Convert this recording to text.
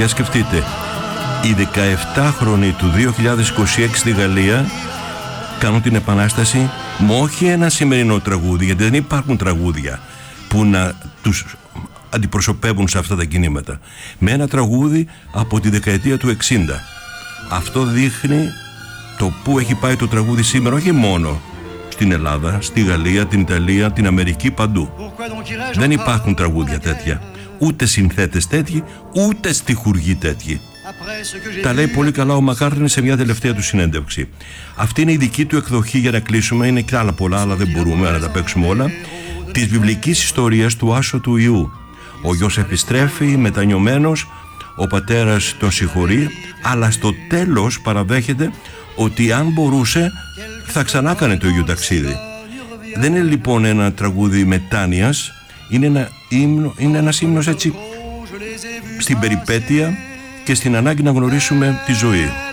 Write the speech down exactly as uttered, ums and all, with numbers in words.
για σκεφτείτε, οι δεκαεπτάχρονοι του δύο χιλιάδες είκοσι έξι στη Γαλλία κάνουν την επανάσταση με όχι ένα σημερινό τραγούδι, γιατί δεν υπάρχουν τραγούδια που να τους αντιπροσωπεύουν σε αυτά τα κινήματα, με ένα τραγούδι από τη δεκαετία του εξήντα. Αυτό δείχνει το που έχει πάει το τραγούδι σήμερα, όχι μόνο στην Ελλάδα, στη Γαλλία, την Ιταλία, την Αμερική, παντού. Δεν υπάρχουν τραγούδια τέτοια, ούτε συνθέτες τέτοιοι, ούτε στιχουργοί τέτοιοι. Τα λέει πολύ καλά ο Μακκάρτνι σε μια τελευταία του συνέντευξη. Αυτή είναι η δική του εκδοχή, για να κλείσουμε. Είναι και άλλα πολλά, αλλά δεν μπορούμε να τα παίξουμε όλα. Της βιβλικής ιστορίας του Άσο του Ιού. Ο γιος επιστρέφει μετανιωμένος, ο πατέρας τον συγχωρεί, αλλά στο τέλος παραδέχεται ότι αν μπορούσε θα ξανά έκανε το ίδιο ταξίδι. Δεν είναι λοιπόν ένα τραγούδι μετάνοιας, είναι, ένα ύμνο, είναι ένας ύμνος έτσι στην περιπέτεια και στην ανάγκη να γνωρίσουμε τη ζωή.